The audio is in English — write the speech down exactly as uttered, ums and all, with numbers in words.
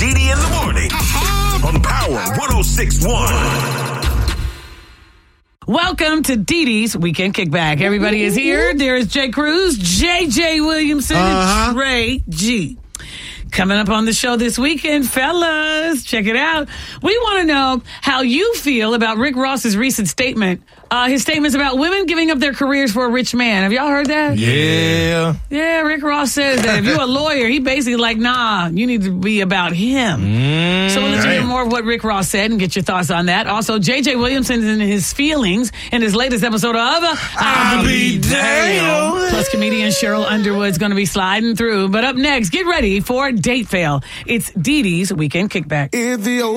Dee Dee in the morning on Power one oh six point one. Welcome to Dee Dee's Weekend Kickback. Everybody is here. There is Jay Cruz, J J Williamson, Uh-huh. and Trey G. Coming up on the show this weekend, fellas, check it out. We want to know how you feel about Rick Ross's recent statement. Uh, his statements about women giving up their careers for a rich man. Have y'all heard that? Yeah. Yeah, Rick Ross says that if you're a lawyer, he basically like, nah, you need to be about him. Mm, so we'll let you hear damn. more of what Rick Ross said and get your thoughts on that. Also, J J Williamson in his feelings in his latest episode of I'll Be Damned. Plus, comedian Cheryl Underwood's going to be sliding through. But up next, get ready for Date Fail. It's Dee Dee's Weekend Kickback. If the